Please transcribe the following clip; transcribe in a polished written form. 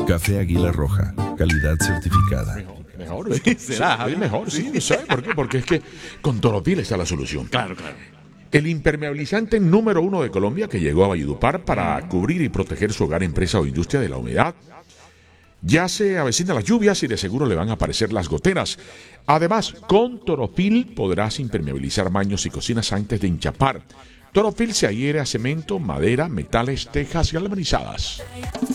Café Águila Roja, calidad certificada. Mejor. ¿Será? Es mejor, sí. ¿Sabe por qué? Porque es que con Toropil está la solución. Claro. El impermeabilizante número 1 de Colombia que llegó a Valledupar para cubrir y proteger su hogar, empresa o industria de la humedad. Ya se avecinan las lluvias y de seguro le van a aparecer las goteras. Además, con Toropil podrás impermeabilizar baños y cocinas antes de enchapar. Toropil se adhiere a cemento, madera, metales, tejas galvanizadas.